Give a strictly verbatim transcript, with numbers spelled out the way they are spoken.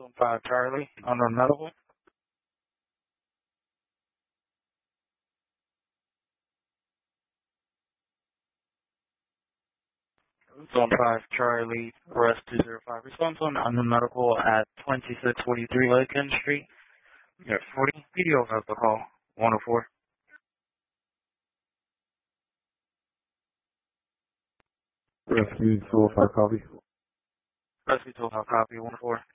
Zone five Charlie, unknown medical. Zone five Charlie, arrest two zero five. Response on unknown medical at twenty-six forty-three Lincoln Street. Yeah, forty. P D O has the call. one oh four. Rescue two oh five copy. Rescue two oh five copy, one oh four.